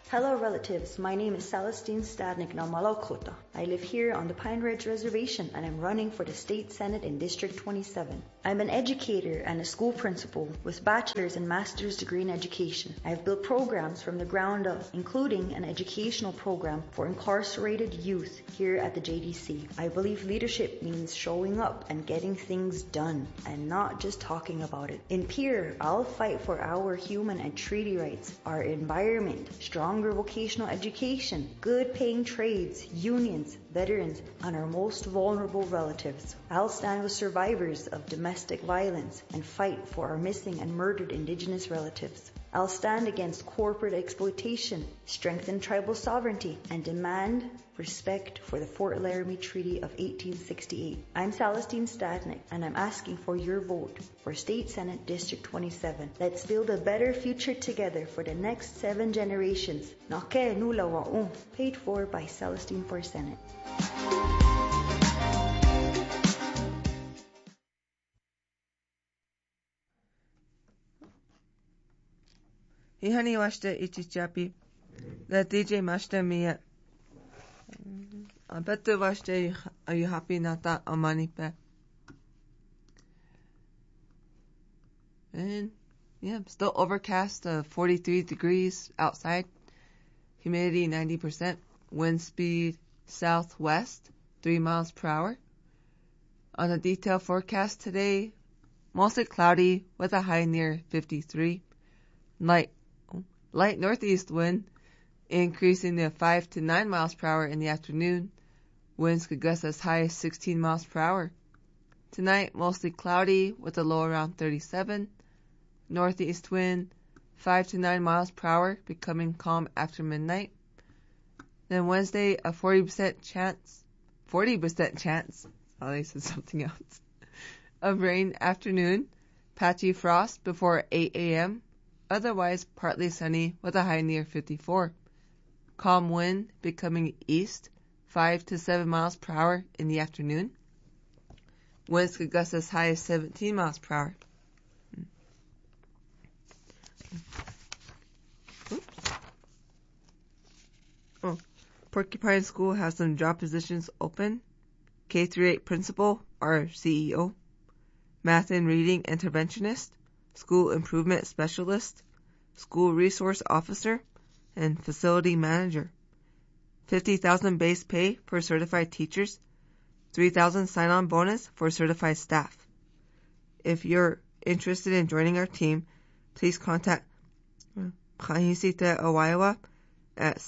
Hello, relatives. My name is Celestine Stadnik Namalokota. I live here on the Pine Ridge Reservation and I'm running for the State Senate in District 27. I'm an educator and a school principal with bachelor's and master's degree in education. I have built programs from the ground up, including an educational program for incarcerated youth here at the JDC. I believe leadership means showing up and getting things done and not just talking about it. In Pierre, I'll fight for our human and treaty rights, our environment, stronger vocational education, good paying trades, unions, veterans, and our most vulnerable relatives. I'll stand with survivors of domestic violence and fight for our missing and murdered Indigenous relatives. I'll stand against corporate exploitation, strengthen tribal sovereignty, and demand respect for the Fort Laramie Treaty of 1868. I'm Celestine Stadnik, and I'm asking for your vote for State Senate District 27. Let's build a better future together for the next 7 generations. Nake Nula Wa'u, paid for by Celestine for Senate. Ihani washte ichichapi. La DJ mashte miya. Betu washte ayuhapi nata amanipe. And yeah, still overcast, 43 degrees outside. Humidity 90%. Wind speed southwest, 3 miles per hour. On the detailed forecast today, mostly cloudy with a high near 53. Light northeast wind increasing to 5 to 9 miles per hour in the afternoon. Winds could gust as high as 16 miles per hour. Tonight, mostly cloudy with a low around 37. Northeast wind 5 to 9 miles per hour, becoming calm after midnight. Then Wednesday, a 40% chance, oh, they said something else, of rain afternoon, patchy frost before 8 a.m., otherwise partly sunny with a high near 54. Calm wind becoming east 5 to 7 miles per hour in the afternoon. Winds could gust as high as 17 miles per hour. Porcupine School has some job positions open. K-8 principal or CEO. Math and reading interventionist. School improvement specialist. School resource officer. And facility manager. $50,000 base pay for certified teachers. $3,000 sign-on bonus for certified staff. If you're interested in joining our team, please contact Kahisita Owawa at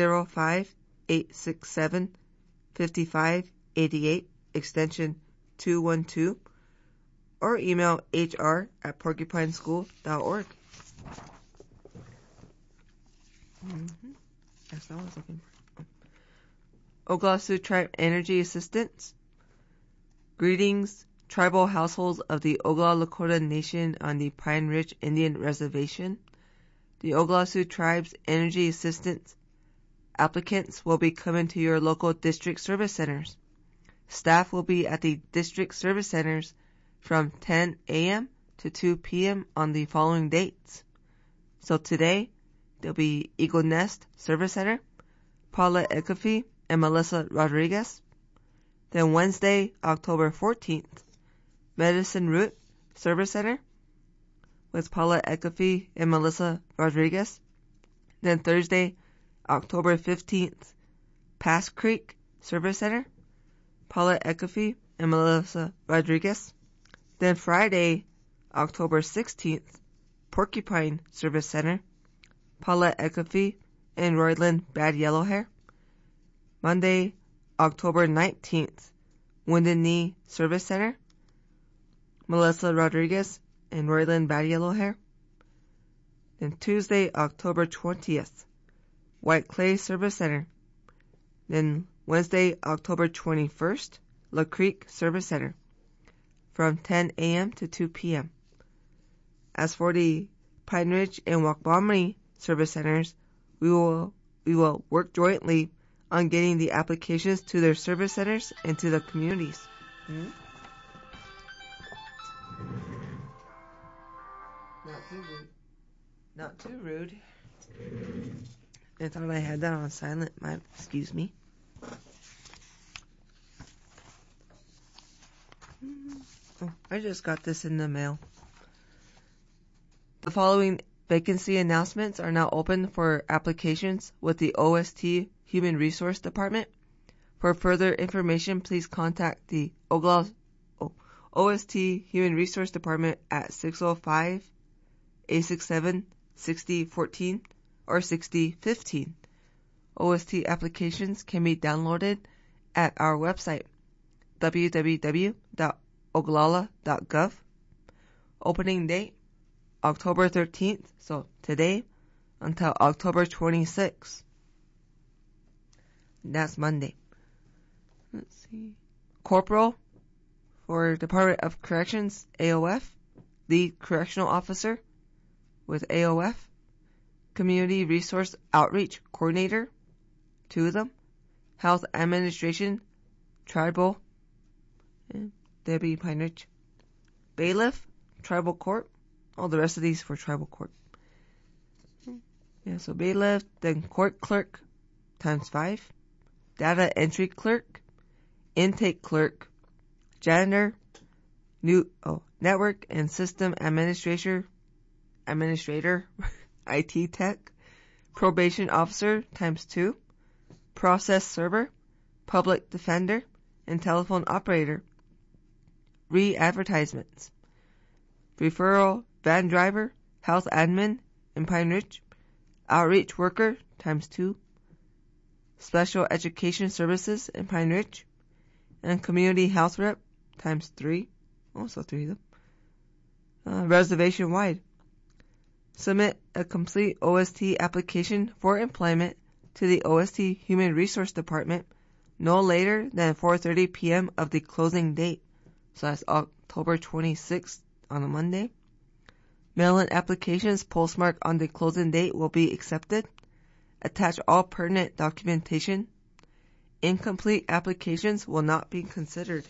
605-867-5588, extension 212, or email hr@porcupineschool.org. That's what I was looking for. Oglala Sioux Tribe Energy Assistance. Greetings, tribal households of the Oglala Lakota Nation on the Pine Ridge Indian Reservation. The Oglala Sioux Tribe's energy assistance applicants will be coming to your local district service centers. Staff will be at the district service centers from 10 a.m. to 2 p.m. on the following dates. So today, there'll be Eagle Nest Service Center, Paula Ekafi and Melissa Rodriguez. Then Wednesday, October 14th, Medicine Root Service Center with Paula Ekafi and Melissa Rodriguez. Then Thursday, October 15th, Pass Creek Service Center, Paula Ekafi and Melissa Rodriguez. Then Friday, October 16th, Porcupine Service Center, Paula Ekafi and Royland Bad Yellowhair. Monday, October 19th, Wounded Knee Service Center, Melissa Rodriguez and Royland Bad Yellowhair. Then Tuesday, October 20th, White Clay Service Center. Then Wednesday, October 21st, La Creek Service Center from 10 a.m. to 2 p.m. As for the Pine Ridge and Wakbomri Service Centers, we will work jointly on getting the applications to their service centers and to the communities. Not too rude. I thought I had that on silent. Excuse me. Oh, I just got this in the mail. The following vacancy announcements are now open for applications with the OST Human Resource Department. For further information, please contact the OST Human Resource Department at 605-867-6014 or 6015. OST applications can be downloaded at our website, www.oglala.gov. Opening date, October 13th, so today, until October 26th. That's Monday. Let's see. Corporal for Department of Corrections, AOF. Lead Correctional Officer with AOF. Community Resource Outreach Coordinator, 2 of them. Health Administration, Tribal, Debbie Pine Ridge. Bailiff, Tribal Court. All the rest of these for Tribal Court. Yeah, so bailiff, then court clerk, times 5. Data entry clerk, intake clerk, janitor, network and system administrator, IT tech, probation officer, times 2. Process server, public defender, and telephone operator. Re-advertisements. Referral van driver, health admin in Pine Ridge. Outreach worker, times 2. Special education services in Pine Ridge. And community health rep, times 3. Also 3 of them. Reservation wide. Submit a complete OST application for employment to the OST Human Resource Department no later than 4:30 p.m. of the closing date. So that's October 26th on a Monday. Mail-in applications postmarked on the closing date will be accepted. Attach all pertinent documentation. Incomplete applications will not be considered.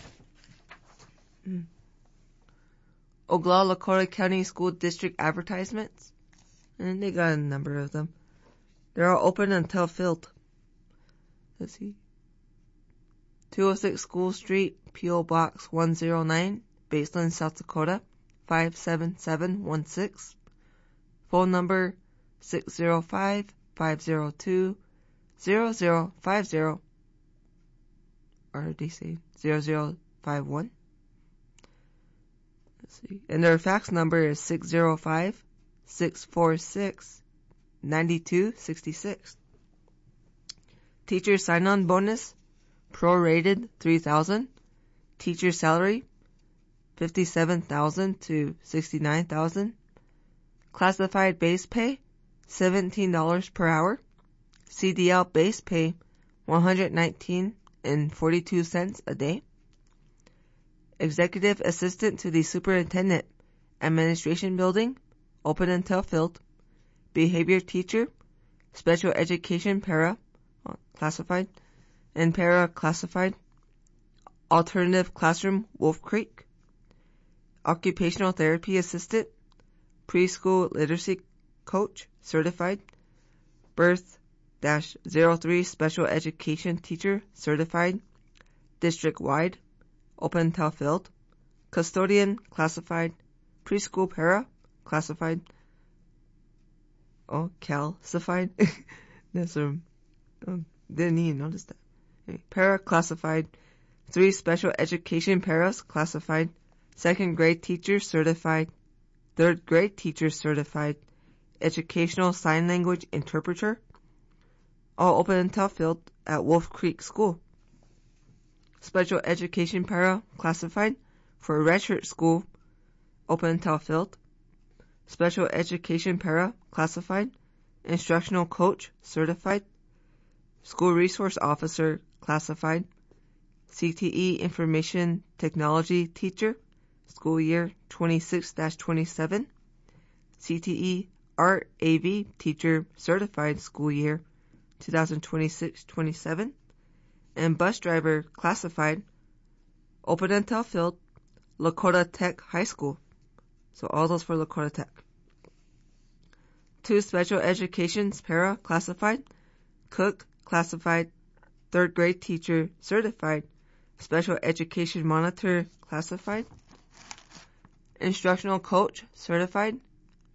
Oglala Lakota County School District advertisements. And they got a number of them. They're all open until filled. Let's see. 206 School Street, P.O. Box 109, Baseland, South Dakota, 57716. Phone number 605-502-0050. Or did they say 0051? Let's see. And their fax number is 605-646-9266. Teacher sign-on bonus, prorated $3,000. Teacher salary, $57,000 to $69,000. Classified base pay, $17 per hour. CDL base pay, $119.42 a day. Executive assistant to the superintendent, administration building, open until filled. Behavior teacher, special education para, classified, and para classified. Alternative classroom, Wolf Creek. Occupational therapy assistant, preschool literacy coach, certified. Birth-03 special education teacher, certified. District-wide, open until filled. Custodian, classified. Preschool para, classified. Oh, calcified. That's didn't even notice that. Para classified. 3 special education paras classified. 2nd grade teacher certified. 3rd grade teacher certified. Educational sign language interpreter. All open until filled at Wolf Creek School. Special education para classified for Red Shirt School. Open until filled. Special education para classified. Instructional coach certified. School resource officer classified. CTE information technology teacher, school year 26-27. CTE art AV teacher certified, school year 2026-27. And bus driver classified, open until filled, Lakota Tech High School. So all those for Lakota Tech. 2 special educations para classified, cook classified, 3rd grade teacher certified, special education monitor classified, instructional coach certified,